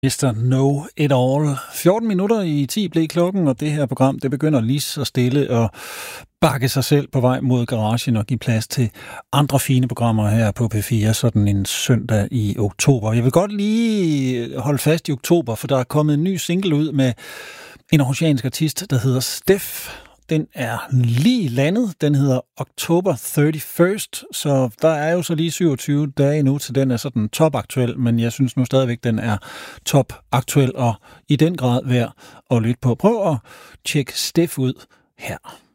Mr. Know It All. 14 minutter i 10 blev klokken, og det her program, det begynder lige så stille at bakke sig selv på vej mod garagen og give plads til andre fine programmer her på P4, sådan en søndag i oktober. Jeg vil godt lige holde fast i oktober, for der er kommet en ny single ud med en aarhusiansk artist, der hedder Steff. Den er lige landet. Den hedder October 31st, så der er jo så lige 27 dage nu, til den er sådan topaktuel, men jeg synes nu stadigvæk, den er topaktuel og i den grad værd at lytte på. Prøv at tjekke Steff ud her.